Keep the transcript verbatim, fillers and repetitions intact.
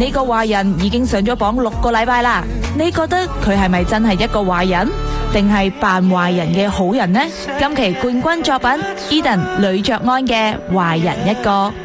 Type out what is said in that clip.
呢個壞人已經上咗榜六個禮拜啦，你覺得佢係咪真係一個壞人，定係扮壞人嘅好人呢？今期冠軍作品 Eden 呂爵安嘅壞人一個。